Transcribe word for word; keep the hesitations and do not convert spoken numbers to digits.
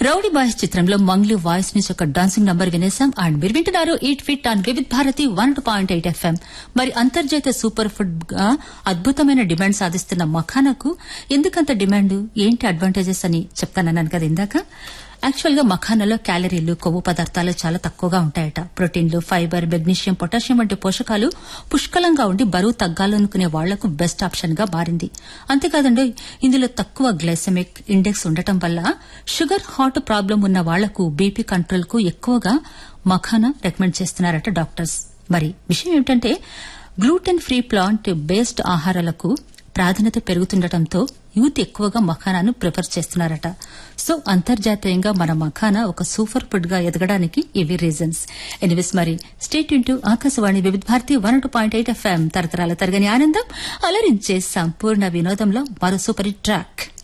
Rowdy boys చిత్రంలో Mangli voice నుంచి ఒక డాన్సింగ్ నంబర్ వినేశాం. అండ్ మీరు వింటున్నారు eat fit on Vividh Bharati one two point eight FM. మరి అంతర్జాతీయ సూపర్ ఫుడ్ గా అద్భుతమైన డిమాండ్ సాధిస్తున్న మఖానాకు ఎందుకంత డిమాండ్, ఏంటి అడ్వాంటేజెస్ అని చెప్తానన్నాను కదా ఇందాక. యాక్చువల్ గా మఖానాలో క్యాలరీలు, కొవ్వు పదార్థాలు చాలా తక్కువగా ఉంటాయట. ప్రోటీన్లు, ఫైబర్, మెగ్నీషియం, పొటాషియం వంటి పోషకాలు పుష్కలంగా ఉండి బరువు తగ్గాలనుకునే వాళ్లకు బెస్ట్ ఆప్షన్ గా మారింది. అంతేకాదండి, ఇందులో తక్కువ గ్లైసెమిక్ ఇండెక్స్ ఉండటం వల్ల షుగర్, హార్ట్ ప్రాబ్లం ఉన్న వాళ్లకు బీపీ కంట్రోల్ కు ఎక్కువగా మఖానా రికమెండ్ చేస్తున్నారట డాక్టర్స్. మరి విషయం ఏమిటంటే, గ్లూటెన్ ఫ్రీ ప్లాంట్ బేస్డ్ ఆహారాలకు ప్రాధాన్యత పెరుగుతుండటంతో యూత్ ఎక్కువగా మఖానాను ప్రిఫర్ చేస్తున్నారట. సో అంతర్జాతీయంగా మన మఖానా ఒక సూపర్ ఫుడ్ గా ఎదగడానికి ఇవి రీజన్స్. ఎనివేస్ మరి స్టేట్ ఇంటూ ఆకాశవాణి వివిధ Bharati one two point eight FM. తరతరాల తరగని ఆనందం అలరించే సంపూర్ణ వినోదంలో మరో సూపర్ ట్రాక్.